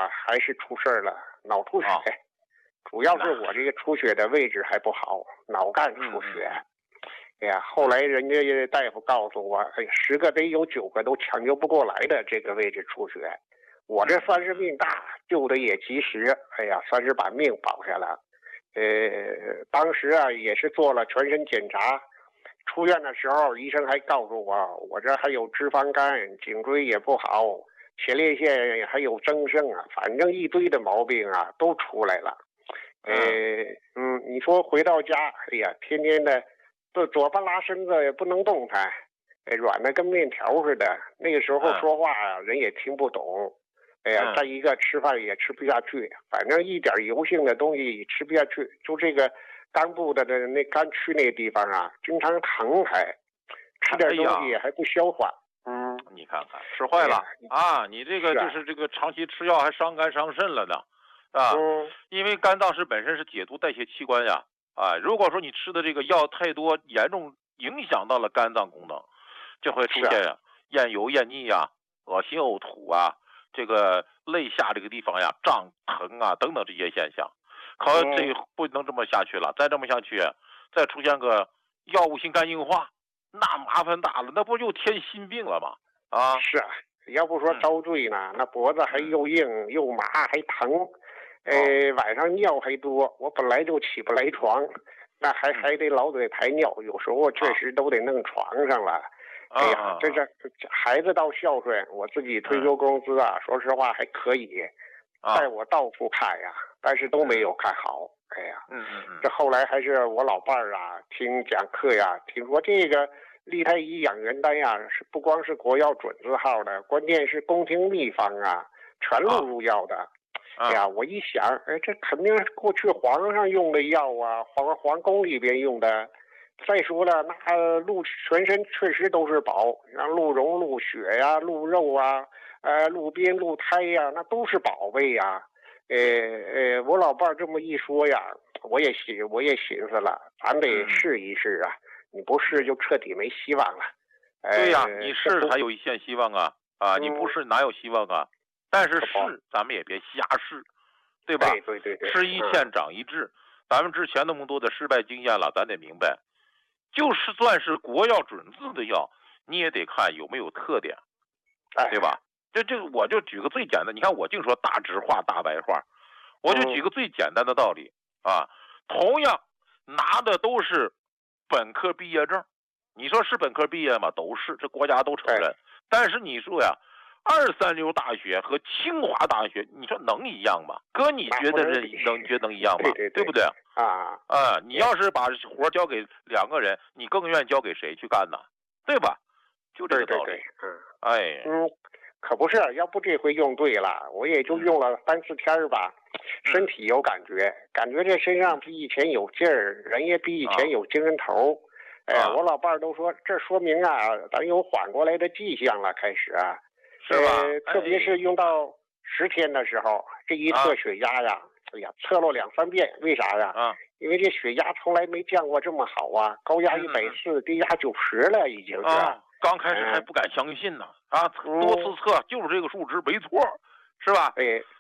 还是出事了，脑出血。主要是我这个出血的位置还不好，脑干出血。哎呀，后来人家大夫告诉我，10个得有9个都抢救不过来的这个位置出血。我这算是命大，救的也及时。哎呀，算是把命保下了。当时啊也是做了全身检查，出院的时候医生还告诉我这还有脂肪肝，颈椎也不好，前列腺还有增生啊，反正一堆的毛病啊都出来了。你说回到家，哎呀，天天的这左半拉身子也不能动弹，软的跟面条似的。那个时候说话啊，人也听不懂。哎呀，再一个吃饭也吃不下去，反正一点油性的东西也吃不下去，就这个肝部的那肝区那个地方啊，经常疼，还吃点东西还不消化。 你看看吃坏了啊！你这个就是这个长期吃药还伤肝伤肾了呢，啊，因为肝脏本身是解毒代谢器官呀，啊，如果说你吃的这个药太多，严重影响到了肝脏功能，就会出现厌油厌腻呀、恶心呕吐啊，这个肋下这个地方呀胀疼啊等等这些现象。可这不能这么下去了，再这么下去，再出现个药物性肝硬化，那麻烦大了，那不又添心病了吗？啊， 是啊，要不说遭罪呢，那脖子还又硬又麻还疼，晚上尿还多，我本来就起不来床，那还得老得排尿，有时候确实都得弄床上了。哎呀，这孩子倒孝顺，我自己退休工资啊，说实话还可以，带我到处看呀，但是都没有看好。哎呀，这后来还是我老伴儿啊，听讲课呀，听说这个利泰医养元丹呀，是不光是国药准字号的，关键是宫廷秘方啊，全录入药的。哎呀，我一想，这肯定是过去皇上用的药啊，皇宫里边用的。再说了，那鹿全身确实都是宝，像鹿茸、鹿血呀、鹿肉啊，鹿鞭、鹿胎呀，那都是宝贝呀。我老伴这么一说呀，我也寻思了，咱得试一试啊！你不试就彻底没希望了。 对呀，你试才有一线希望啊！啊，你不试哪有希望啊？但是试咱们也别瞎试，对吧？ 对， 吃一堑长一智。咱们之前那么多的失败经验了，咱得明白，就是算是国药准字的药，你也得看有没有特点，对吧？我就举个最简单，你看我净说大直话大白话，我就举个最简单的道理啊，同样拿的都是本科毕业证，你说是本科毕业吗？都是，这国家都承认。但是你说呀，2、3流大学和清华大学，你说能一样吗？哥，你觉得能一样吗？对不对？你要是把活交给2个人，你更愿意交给谁去干呢？对吧？就这个道理。 可不是，要不这回用对了，我也就用了3、4天吧，身体有感觉，这身上比以前有劲儿，人也比以前有精神头。我老伴都说，这说明啊，咱有缓过来的迹象了，开始啊， 是吧？ 特别是用到10天的时候，这一测血压呀，哎呀，测了2、3遍，为啥呀？因为这血压从来没降过这么好啊，高压140，低压90了，已经是。 刚开始还不敢相信呢，多次测就是这个数值没错，是吧？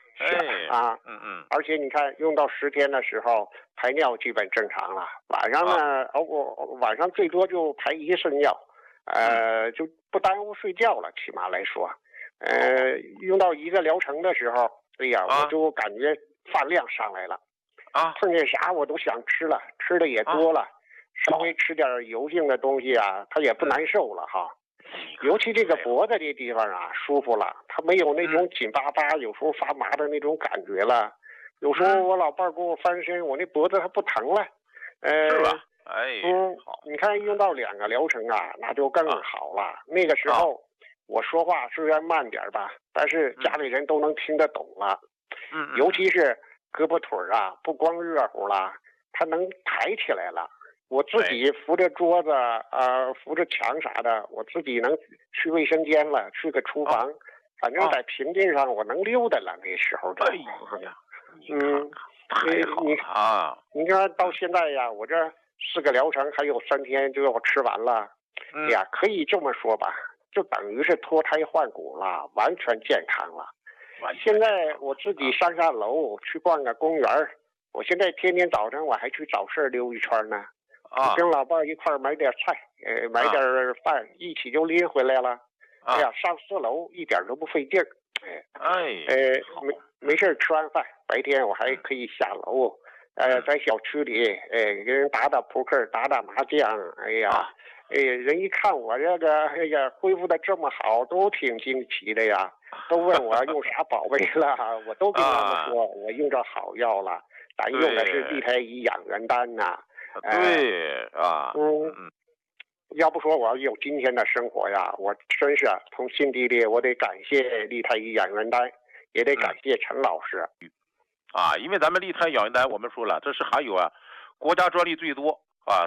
而且你看，用到10天的时候，排尿基本正常了。晚上呢，我晚上最多就排1次尿，就不耽误睡觉了。起码来说，用到1个疗程的时候，哎呀，我就感觉饭量上来了，碰见啥我都想吃了，吃的也多了。稍微吃点油性的东西啊，它也不难受了哈。尤其这个脖子这地方啊，舒服了，它没有那种紧巴巴，有时候发麻的那种感觉了。有时候我老伴给我翻身，我那脖子它不疼了。 是吧？ 好。你看用到2个疗程啊，那就更好了。那个时候我说话虽然慢点吧，但是家里人都能听得懂了。尤其是胳膊腿啊，不光热乎了，它能抬起来了。我自己扶着桌子扶着墙啥的，我自己能去卫生间了，去个厨房，反正在平地上我能溜达了。那时候太好了你看到现在呀，我这4个疗程还有3天就要吃完了，可以这么说吧，就等于是脱胎换骨了，完全健康了。 现在我自己上下楼去逛个公园，我现在天天早晨我还去早市溜一圈呢。跟老伴一块买点菜，买点饭，一起就拎回来了。哎呀，上4楼一点都不费劲儿。没事吃完饭，白天我还可以下楼，在小区里，跟人打打扑克，打打麻将。哎呀，人一看我这个，哎呀，恢复的这么好，都挺惊奇的呀，都问我用啥宝贝了，我都跟他们说，我用着好药了，咱用的是地胎乙养元丹呐。 对啊， 要不说我有今天的生活呀，我真是从心底里我得感谢利泰乙养元丹，也得感谢陈老师。 因为咱们利泰养元丹，我们说了，这是含有国家专利最多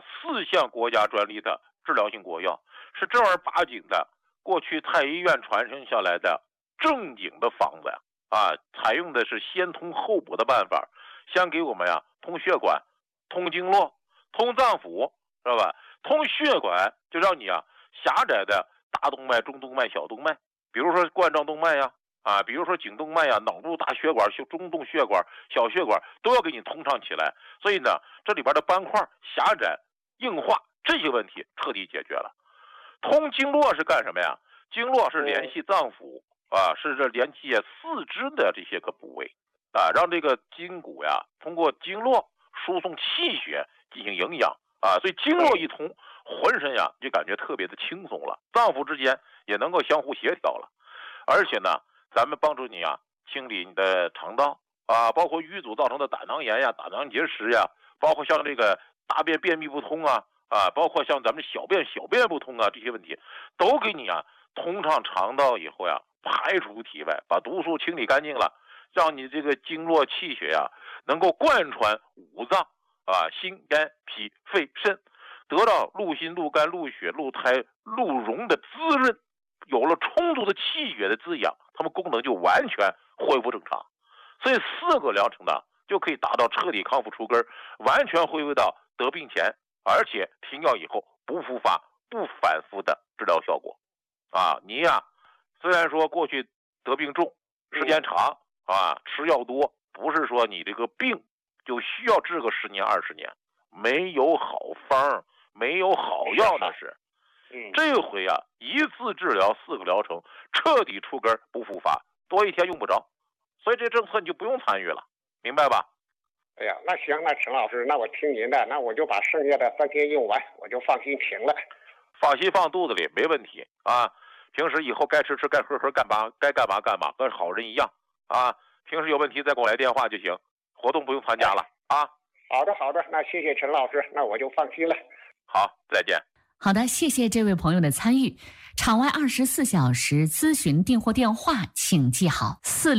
4项国家专利的治疗性国药，是正儿八经的过去太医院传承下来的正经的方子采用的是先通后补的办法，先给我们通血管、通经络、通脏腑，知道吧？通血管就让你狭窄的大动脉、中动脉、小动脉，比如说冠状动脉比如说颈动脉脑部大血管、中动血管、小血管都要给你通畅起来。所以呢，这里边的斑块、狭窄、硬化这些问题彻底解决了。通经络是干什么呀？经络是联系脏腑是这联系四肢的这些个部位让这个筋骨通过经络输送气血进行营养所以经络一通，浑身就感觉特别的轻松了，脏腑之间也能够相互协调了。而且呢，咱们帮助你清理你的肠道包括淤阻造成的胆囊炎胆囊结石包括像这个大便便秘不通包括像咱们小便不通这些问题，都给你通畅肠道以后排出体外，把毒素清理干净了，让你这个经络气血能够贯穿五脏心肝脾肺肾，得到路心路肝路血路胎路荣的滋润，有了充足的气血的滋养，它们功能就完全恢复正常。所以4个疗程呢，就可以达到彻底康复除根，完全恢复到得病前，而且停药以后不复发不反复的治疗效果你虽然说过去得病重时间长吃药多，不是说你这个病就需要治个10年20年，没有好方没有好药的是这回一次治疗4个疗程，彻底除根不复发，多一天用不着，所以这政策你就不用参与了，明白吧？ 哎呀，那行，那陈老师，那我听您的，那我就把剩下的3天用完，我就放心停了。 放心放肚子里没问题平时以后该吃吃该喝喝，干嘛该干嘛干嘛，跟好人一样平时有问题再给我来电话就行，活动不用参加了好的，那谢谢陈老师，那我就放心了。 好，再见。 好的，谢谢这位朋友的参与。场外24小时咨询订货电话请记好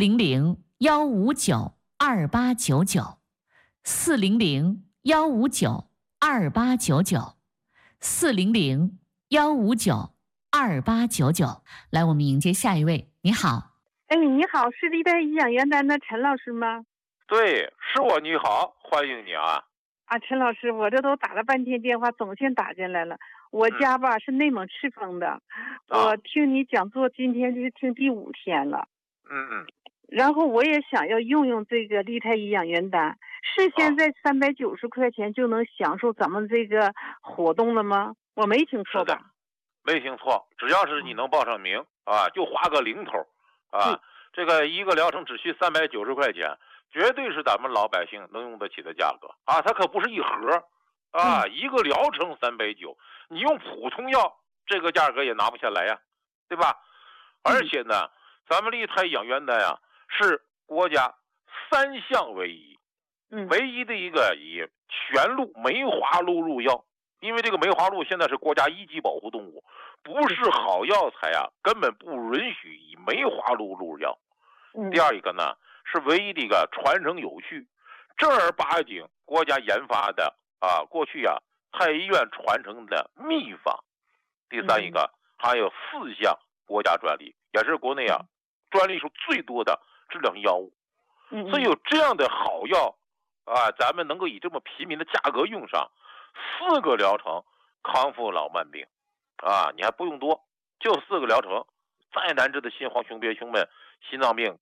，400-159-2899，400-159-2899。来，我们迎接下一位。你好。 你好，是利泰乙养元丹的陈老师吗？ 对，是我，你好，欢迎你陈老师，我这都打了半天电话，总线打进来了。我家是内蒙赤峰的，我听你讲座今天是听第5天了。然后我也想要用这个利泰乙养元丹，是现在390块钱就能享受咱们这个活动了吗？我没听错吧？ 没听错，只要是你能报上名就花个零头这个一个疗程只需390块钱，绝对是咱们老百姓能用得起的价格它可不是一盒一个疗程390，你用普通药这个价格也拿不下来对吧？而且呢，咱们利泰养元丹是国家3项唯一，唯一的一个以全鹿梅花鹿入药，因为这个梅花鹿现在是国家1级保护动物，不是好药材根本不允许以梅花鹿入药。第二一个呢，是唯一的一个传承有序，正儿八经国家研发的过去太医院传承的秘方。第三一个还有4项国家专利，也是国内专利数最多的治疗性药物。所以有这样的好药咱们能够以这么平民的价格用上，4个疗程康复老慢病你还不用多，就4个疗程，再难治的心黄胸憋胸闷、心脏病、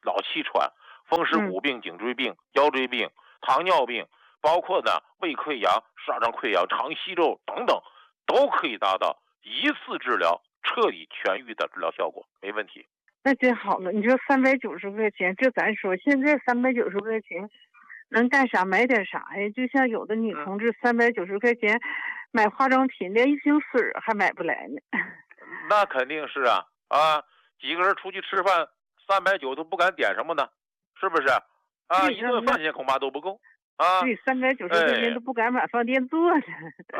老气喘、风湿骨病、颈椎病、腰椎病、糖尿病，包括呢胃溃疡、十二肠溃疡、肠息肉等等，都可以达到一次治疗彻底痊愈的治疗效果，没问题。 那真好了，你说390块钱，这咱说现在390块钱能干啥买点啥呀？就像有的女同志390块钱买化妆品，连一瓶水还买不来呢。 那肯定是啊，几个人出去吃饭，390都不敢点什么呢，是不是？一顿饭钱恐怕都不够啊。 对，390块钱都不敢买饭店做呢。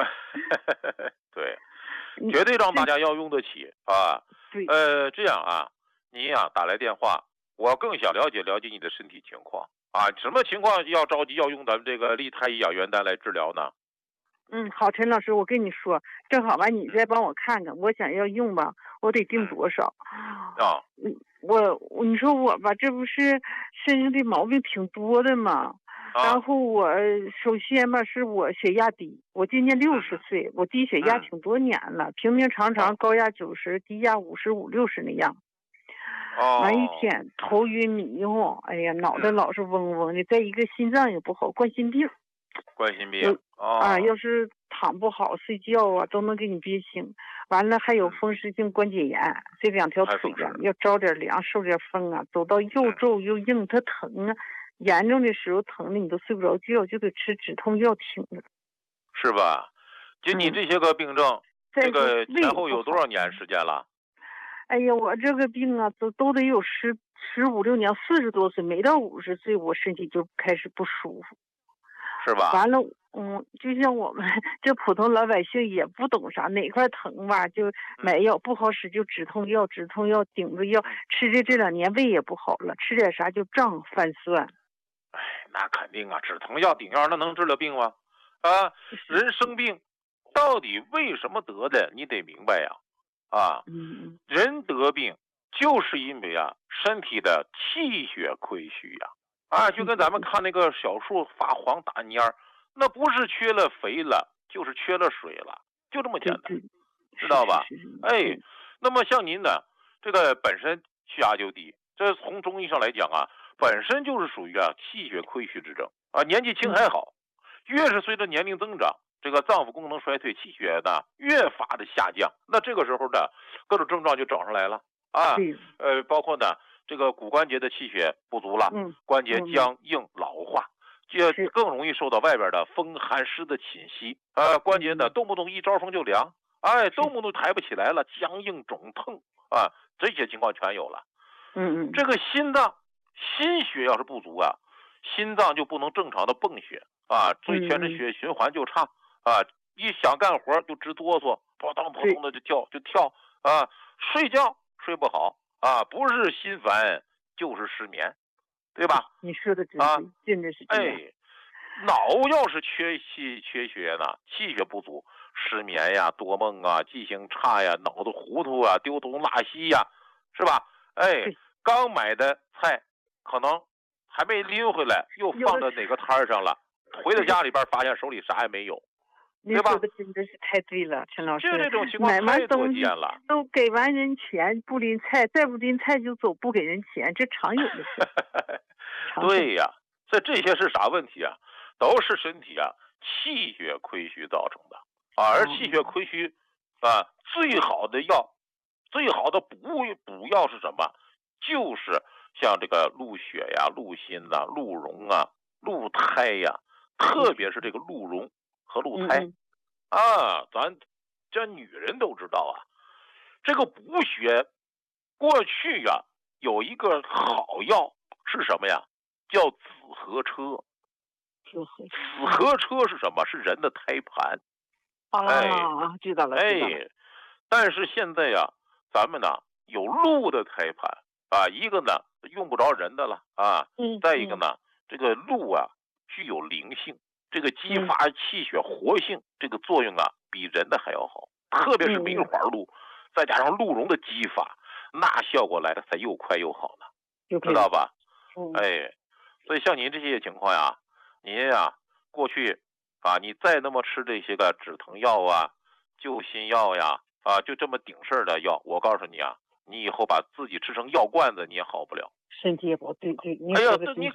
对，绝对让大家要用得起啊。 对， 这样啊，您呀打来电话，我更想了解你的身体情况啊，什么情况要着急要用咱们这个利太乙养元丹来治疗呢？ 好，陈老师，我跟你说，正好吧，你再帮我看看，我想要用吧，我得定多少？你说我吧，这不是身上的毛病挺多的嘛。然后我首先吧，是我血压低，我今年60岁，我低血压挺多年了，平平常常高压90，低压55、60那样。完一天头晕迷糊，哎呀，脑袋老是嗡嗡的，再一个心脏也不好，冠心病。要是躺不好睡觉啊，都能给你憋醒。完了还有风湿性关节炎，这2条腿呀要着点凉，受点风啊，走到又皱又硬，它疼啊。严重的时候疼的你都睡不着觉，就得吃止痛药挺着。 是吧？就你这些个病症，这个前后有多少年时间了？ 哎呀，我这个病啊，都得有15、16年，40多岁，没到50岁，我身体就开始不舒服。 是吧？ 完了，就像我们这普通老百姓也不懂啥，哪块疼吧就买药，不好使就止痛药顶着药吃的，这2年胃也不好了，吃点啥就胀泛酸。 那肯定啊，止疼药顶药那能治了病吗？人生病到底为什么得的？你得明白呀。人得病就是因为身体的气血亏虚呀。就跟咱们看那个小树发黄打蔫，那不是缺了肥了，就是缺了水了，就这么简单，知道吧？那么像您呢，这个本身血压就低，这从中医上来讲本身就是属于气血亏虚之症年纪轻还好，越是随着年龄增长，这个脏腑功能衰退，气血呢越发的下降，那这个时候呢各种症状就找上来了包括呢这个骨关节的气血不足了，关节僵硬老化，就更容易受到外边的风寒湿的侵袭关节呢动不动一招风就凉，动不动抬不起来了，僵硬肿痛这些情况全有了。这个心血要是不足心脏就不能正常的泵血所以全身血循环就差一想干活就直哆嗦，扑通扑通的就跳睡觉睡不好不是心烦就是失眠，对吧？ 你说的真的是这样。 脑要是缺血呢，气血不足，失眠呀、多梦记性差呀、脑子糊涂丢东拉西是吧？刚买的菜可能还没拎回来，又放在哪个摊上了，回到家里边发现手里啥也没有，对吧？ 你说的真的是太对了，陈老师。 就这种情况太多见了。 都给完人钱不拎菜，再不拎菜就走，不给人钱，这常有的事。 对呀，所以这些是啥问题都是身体气血亏虚造成的而气血亏虚最好的药，最好的补药是什么？就是像这个鹿血鹿心鹿茸鹿胎特别是这个鹿茸和鹿胎咱这女人都知道这个补血过去有一个好药是什么呀？叫紫河车。紫河车是什么？是人的胎盘知道了但是现在咱们有鹿的胎盘一个呢用不着人的了再一个呢这个鹿具有灵性，这个激发气血活性这个作用比人的还要好，特别是梅花鹿再加上鹿茸的激发，那效果来的才又快又好呢，知道吧？所以像您这些情况您过去你再那么吃这些个止疼药救心药就这么顶事儿的药，我告诉你你以后把自己吃成药罐子，你也好不了。 身体也不对。 哎呀，你